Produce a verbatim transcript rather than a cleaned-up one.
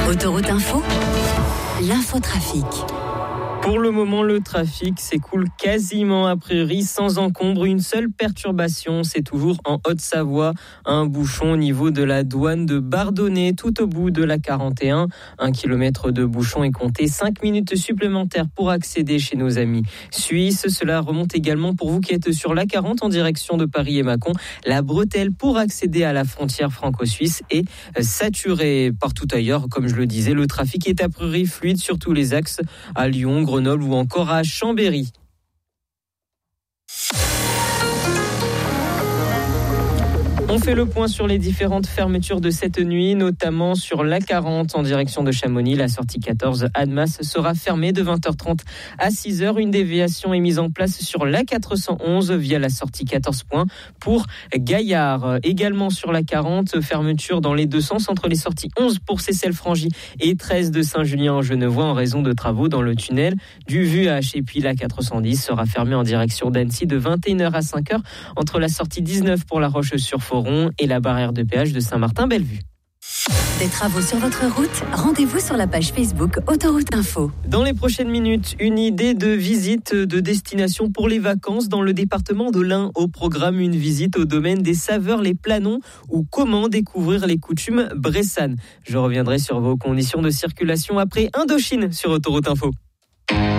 Autoroute Info, l'infotrafic. Pour le moment, le trafic s'écoule quasiment a priori sans encombre. Une seule perturbation, c'est toujours en Haute-Savoie. Un bouchon au niveau de la douane de Bardonnay, tout au bout de la quarante et un. Un kilomètre de bouchon est compté. Cinq minutes supplémentaires pour accéder chez nos amis suisses. Cela remonte également pour vous qui êtes sur la quarante en direction de Paris et Mâcon. La bretelle pour accéder à la frontière franco-suisse est saturée. Partout ailleurs, comme je le disais, le trafic est a priori fluide sur tous les axes. À Lyon, Grenoble ou encore à Chambéry. On fait le point sur les différentes fermetures de cette nuit, notamment sur l'A quarante en direction de Chamonix. La sortie quatorze Annemasse sera fermée de vingt heures trente à six heures. Une déviation est mise en place sur l'A quatre cent onze via la sortie quatorze points pour Gaillard. Également sur l'A quarante, fermeture dans les deux sens entre les sorties onze pour Seyssel-Frangy et treize de Saint-Julien-en-Genevois en raison de travaux dans le tunnel du V U H. Et puis l'A quatre cent dix sera fermée en direction d'Annecy de vingt et une heures à cinq heures entre la sortie dix-neuf pour La Roche-sur-Foron et la barrière de péage de Saint-Martin-Bellevue. Des travaux sur votre route, rendez-vous sur la page Facebook Autoroute Info. Dans les prochaines minutes, une idée de visite de destination pour les vacances dans le département de l'Ain. Au programme, une visite au domaine des saveurs, les Planons, ou comment découvrir les coutumes bressanes. Je reviendrai sur vos conditions de circulation après Indochine sur Autoroute Info.